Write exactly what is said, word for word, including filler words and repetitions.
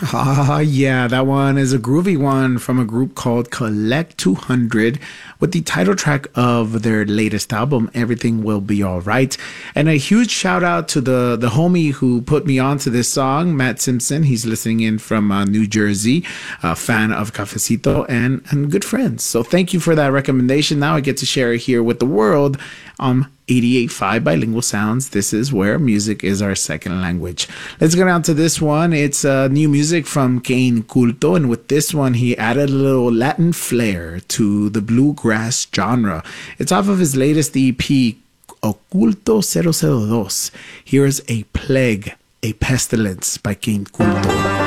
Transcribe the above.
Ah, yeah, that one is a groovy one from a group called Collect two hundred with the title track of their latest album, Everything Will Be Alright. And a huge shout out to the, the homie who put me onto this song, Matt Simpson. He's listening in from uh, New Jersey, a fan of Cafecito and, and good friends. So thank you for that recommendation. Now I get to share it here with the world on eighty-eight point five Bilingual Sounds. This is where music is our second language. Let's go down to this one. It's uh, new music from Kane Culto, and with this one, he added a little Latin flair to the bluegrass genre. It's off of his latest E P, Oculto zero zero dos. Here's A Plague, a Pestilence by Kane Culto.